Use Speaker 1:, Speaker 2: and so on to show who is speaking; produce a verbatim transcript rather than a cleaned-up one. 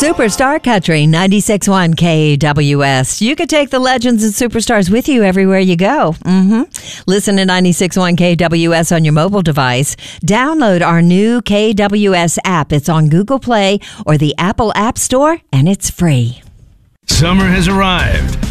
Speaker 1: Superstar Country, ninety-six point one K W S. You could take the legends and superstars with you everywhere you go. Mm-hmm. Listen to ninety-six point one K W S on your mobile device. Download our new K W S app. It's on Google Play or the Apple App Store, and it's free.
Speaker 2: Summer has arrived.